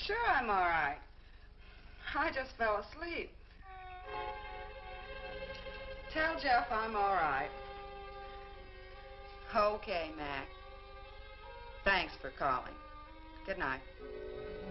Sure, I'm all right. I just fell asleep. Tell Jeff I'm all right. Okay, Mac. Thanks for calling. Good night.